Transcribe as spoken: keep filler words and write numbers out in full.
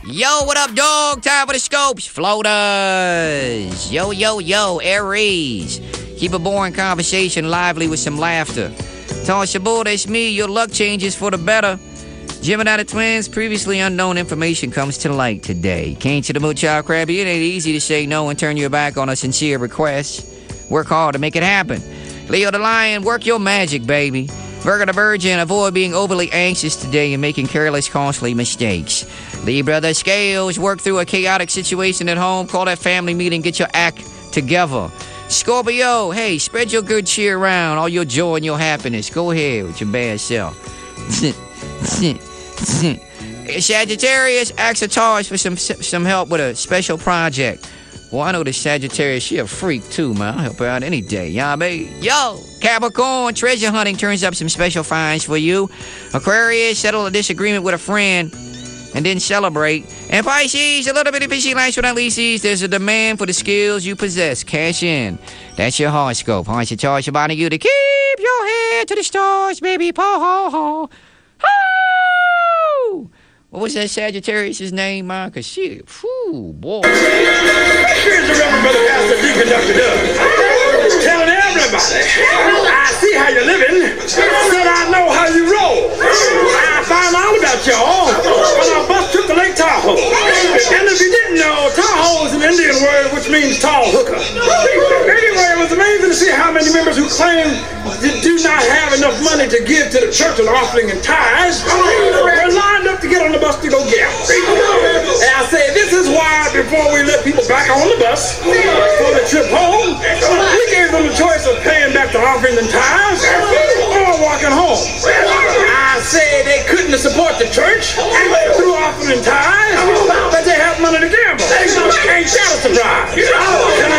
Yo, what up, dog? Time for the scopes. Floaters. Yo, yo, yo, Aries. Keep a boring conversation lively with some laughter. Toss your bull, that's me. Your luck changes for the better. Gemini the twins, previously unknown information comes to light today. Can't you the mood, child crabby? It ain't easy to say no and turn your back on a sincere request. Work hard to make it happen. Leo the lion, work your magic, baby. Virgo the virgin, avoid being overly anxious today and making careless, costly mistakes. Libra the scales, work through a chaotic situation at home. Call that family meeting, get your act together. Scorpio, hey, spread your good cheer around, all your joy and your happiness. Go ahead with your bad self. Sagittarius, ask a Taurus for some some help with a special project. Well, I know the Sagittarius, she a freak too, man. I'll help her out any day, y'all, baby. Yo, Capricorn, treasure hunting turns up some special finds for you. Aquarius, settle a disagreement with a friend and then celebrate. And Pisces, a little bit of fishy lights without leases. There's a demand for the skills you possess. Cash in. That's your horoscope. Hearts to charge about you to keep your head to the stars, baby. Po ho ho. Ho! What was that Sagittarius' name, man? Cause she, whew, boy. Here's the Reverend Brother Pastor D Conductor Doug. Telling everybody, I see how you're living, said I know how you roll. I found out about y'all when our bus took to Lake Tahoe. And if you didn't know, Tahoe is an Indian word which means tall hooker. Anyway, it was amazing to see how many members who claim they do not have enough money to give to the church an offering and tithes were lined up to get on the bus to go get. And I say, this is why before we let people back on the bus for the trip home, we gave them the choice of paying back the offerings and tithes or walking home. I say they couldn't support the church through offering and tithes, but they have money to gamble. Ain't that a surprise? And